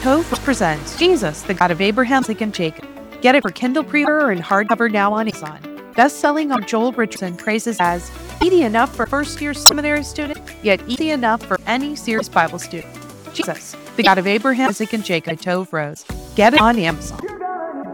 Tove presents Jesus, the God of Abraham, Isaac, and Jacob. Get it for Kindle pre-order and hardcover now on Amazon. Best-selling author Joel Richardson praises as easy enough for first-year seminary student, yet easy enough for any serious Bible student. Jesus, the God of Abraham, Isaac, and Jacob, Tove Rose. Get it on Amazon.